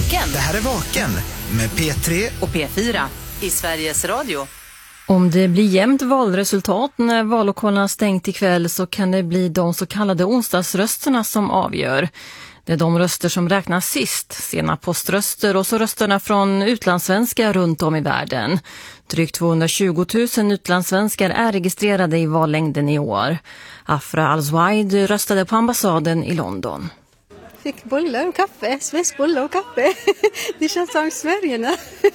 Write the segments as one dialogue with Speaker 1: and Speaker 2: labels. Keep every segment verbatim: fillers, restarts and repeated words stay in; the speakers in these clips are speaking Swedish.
Speaker 1: Vaken.
Speaker 2: Det här är Vaken med P tre
Speaker 1: och P fyra i Sveriges Radio.
Speaker 3: Om det blir jämnt valresultat när vallokalerna stängt ikväll så kan det bli de så kallade onsdagsrösterna som avgör. Det är de röster som räknas sist, sena poströster och så rösterna från utlandssvenskar runt om i världen. Drygt tvåhundratjugo tusen utlandssvenskar är registrerade i vallängden i år. Afra Al-Zawaid röstade på ambassaden i London.
Speaker 4: Fick bullar och kaffe, svensk bullar och kaffe. Det känns som Sverige nu.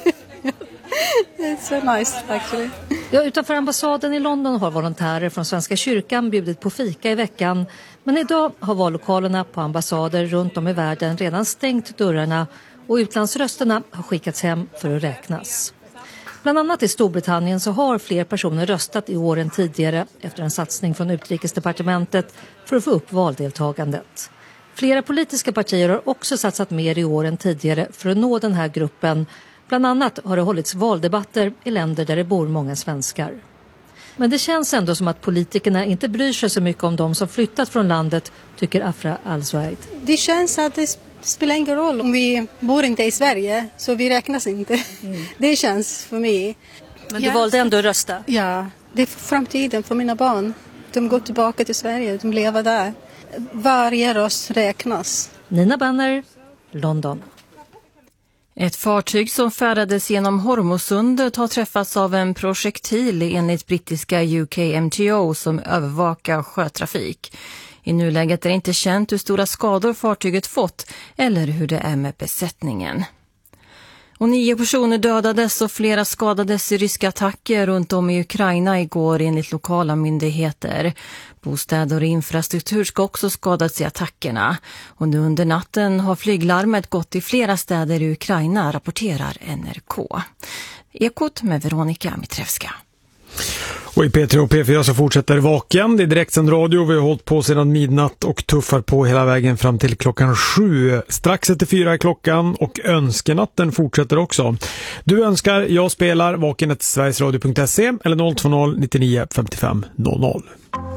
Speaker 4: It's so nice actually.
Speaker 5: Ja, utanför ambassaden i London har volontärer från Svenska kyrkan bjudit på fika i veckan. Men idag har vallokalerna på ambassader runt om i världen redan stängt dörrarna och utlandsrösterna har skickats hem för att räknas. Bland annat i Storbritannien så har fler personer röstat i år än tidigare efter en satsning från utrikesdepartementet för att få upp valdeltagandet. Flera politiska partier har också satsat mer i år än tidigare för att nå den här gruppen. Bland annat har det hållits valdebatter i länder där det bor många svenskar. Men det känns ändå som att politikerna inte bryr sig så mycket om de som flyttat från landet, tycker Afra Al-Zawaid.
Speaker 4: Det känns att det spelar ingen roll om vi bor inte i Sverige, så vi räknas inte. Mm. Det känns för mig.
Speaker 5: Men du ja. valde ändå att rösta?
Speaker 4: Ja, det är framtiden för mina barn. De går tillbaka till Sverige, de lever där. Varje röst räknas.
Speaker 5: Nina Banner, London.
Speaker 3: Ett fartyg som färdades genom Hormuzsundet har träffats av en projektil enligt brittiska U K M T O som övervakar sjötrafik. I nuläget är det inte känt hur stora skador fartyget fått eller hur det är med besättningen. Och nio personer dödades och flera skadades i ryska attacker runt om i Ukraina igår enligt lokala myndigheter. Bostäder och infrastruktur ska också skadats i attackerna. Och nu under natten har flyglarmet gått i flera städer i Ukraina, rapporterar N R K. Ekot med Veronica Mitrevska.
Speaker 6: Och i P tre och P fyra så fortsätter Vaken. Det är direktsänd radio. Vi har hållit på sedan midnatt och tuffar på hela vägen fram till klockan sju. Strax efter fyra är klockan och önskenatten fortsätter också. Du önskar, jag spelar vaken ett sverigesradio punkt se eller noll två noll nittionio femtiofem noll noll.